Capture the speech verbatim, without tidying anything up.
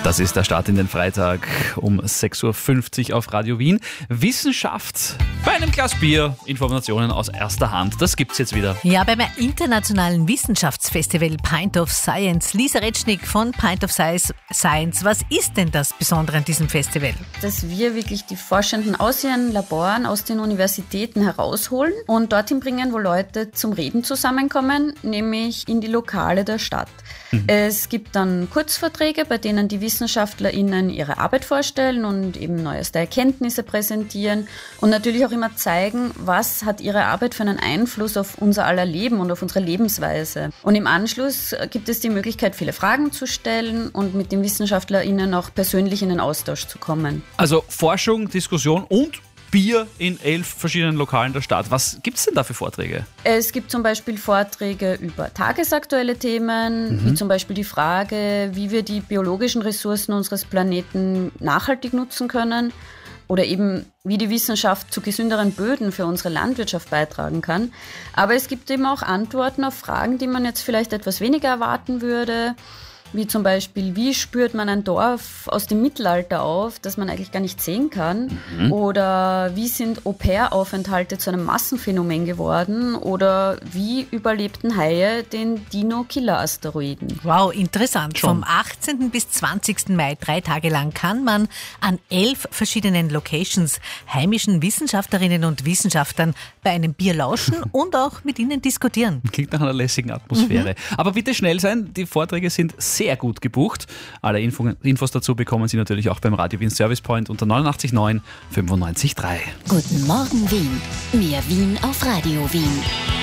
Das ist der Start in den Freitag um sechs Uhr fünfzig auf Radio Wien. Wissenschaft bei einem Glas Bier, Informationen aus erster Hand. Das gibt's jetzt wieder. Ja, beim internationalen Wissenschaftsfestival Pint of Science. Lisa Retschnick von Pint of Science. Was ist denn das Besondere an diesem Festival? Dass wir wirklich die Forschenden aus ihren Laboren, aus den Universitäten herausholen und dorthin bringen, wo Leute zum Reden zusammenkommen, nämlich in die Lokale der Stadt. Mhm. Es gibt dann Kurzvorträge, bei denen die WissenschaftlerInnen ihre Arbeit vorstellen und eben neueste Erkenntnisse präsentieren und natürlich auch immer zeigen, was hat ihre Arbeit für einen Einfluss auf unser aller Leben und auf unsere Lebensweise. Und im Anschluss gibt es die Möglichkeit, viele Fragen zu stellen und mit den WissenschaftlerInnen auch persönlich in den Austausch zu kommen. Also Forschung, Diskussion und Bier in elf verschiedenen Lokalen der Stadt. Was gibt es denn da für Vorträge? Es gibt zum Beispiel Vorträge über tagesaktuelle Themen, mhm. wie zum Beispiel die Frage, wie wir die biologischen Ressourcen unseres Planeten nachhaltig nutzen können oder eben wie die Wissenschaft zu gesünderen Böden für unsere Landwirtschaft beitragen kann. Aber es gibt eben auch Antworten auf Fragen, die man jetzt vielleicht etwas weniger erwarten würde. Wie zum Beispiel, wie spürt man ein Dorf aus dem Mittelalter auf, das man eigentlich gar nicht sehen kann? Mhm. Oder wie sind Au-pair-Aufenthalte zu einem Massenphänomen geworden? Oder wie überlebten Haie den Dino-Killer-Asteroiden? Wow, interessant. Schon. Vom achtzehnten bis zwanzigsten Mai, drei Tage lang, kann man an elf verschiedenen Locations heimischen Wissenschaftlerinnen und Wissenschaftlern bei einem Bier lauschen und auch mit ihnen diskutieren. Klingt nach einer lässigen Atmosphäre. Mhm. Aber bitte schnell sein, die Vorträge sind sehr sehr gut gebucht. Alle Info- Infos dazu bekommen Sie natürlich auch beim Radio Wien Service Point unter neunundachtzig neun fünfundneunzig drei. Guten Morgen Wien. Mehr Wien auf Radio Wien.